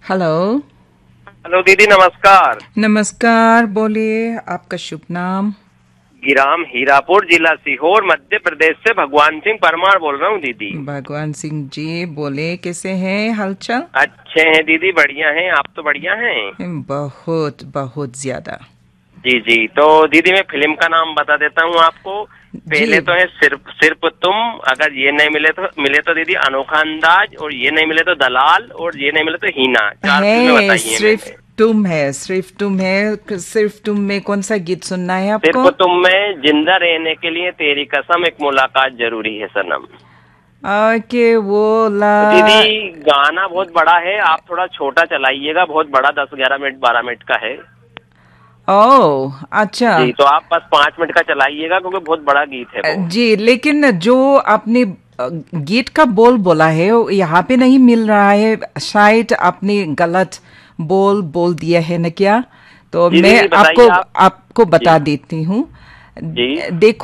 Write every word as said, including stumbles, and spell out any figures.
Hello. Hello दीदी, नमस्कार। नमस्कार, बोलिए आपका शुभ नाम। गिराम, हीरापुर, जिला सीहोर, मध्य प्रदेश से भगवान सिंह परमार बोल रहा हूँ दीदी। भगवान सिंह जी, बोले कैसे हैं हालचाल? अच्छे हैं दीदी, बढ़िया हैं। आप तो बढ़िया हैं। बहुत बहुत ज्यादा। जी जी, तो दीदी मैं फिल्म का नाम बता देता हूँ आपको। जी पहले तो है सिर्फ सिर्फ तुम, अगर ये नहीं मिले तो मिले तो दीदी अनोखा अंदाज, और ये नहीं मिले तो दलाल, और ये नहीं मिले तो हीना। चार फिल्में है, बताई हैं सिर्फ मैंने। तुम है, सिर्फ तुम है। सिर्फ तुम में कौन सा गीत सुनना है सिर्फ आपको? तुम में जिंदा रहने के लिए तेरी कसम, एक मुलाकात जरूरी है सनम। आ, के वो ला। दीदी गाना बहुत बड़ा है, आप थोड़ा छोटा चलाइएगा। बहुत बड़ा दस ग्यारह मिनट बारह मिनट का है। ओ अच्छा। जी, तो आप बस पाँच मिनट का चलाइएगा, क्योंकि बहुत बड़ा गीत है वो। जी, लेकिन जो आपने अ, गीत का बोल बोला है वो यहाँ पे नहीं मिल रहा है। शायद आपने गलत बोल बोल दिया है ना क्या? तो जी मैं दीदी आपको बताइए आप। आपको जी बता देती हूँ। जी। देखो,